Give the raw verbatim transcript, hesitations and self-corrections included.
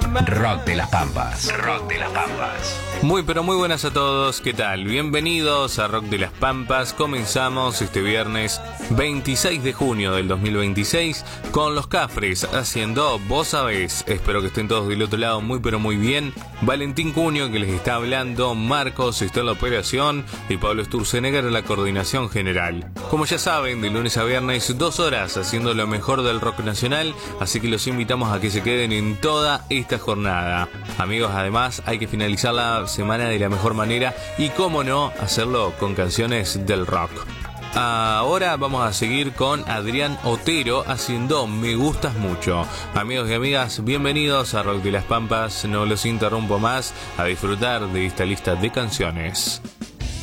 Rock de las Pampas. Rock de las Pampas. Muy pero muy buenas a todos, ¿qué tal? Bienvenidos a Rock de las Pampas. Comenzamos este viernes veintiséis de junio del dos mil veintiséis con Los Cafres haciendo Vos Sabés. Espero que estén todos del otro lado muy pero muy bien. Valentín Cunio que les está hablando, Marcos está en la operación y Pablo Sturzenegger en la coordinación general. Como ya saben, de lunes a viernes dos horas haciendo lo mejor del rock nacional, así que los invitamos a que se queden en toda esta jornada. Amigos, además hay que finalizar la semana de la mejor manera y cómo no hacerlo con canciones del rock. Ahora vamos a seguir con Adrián Otero haciendo Me Gustas Mucho. Amigos y amigas, bienvenidos a Rock de las Pampas. No los interrumpo más, a disfrutar de esta lista de canciones.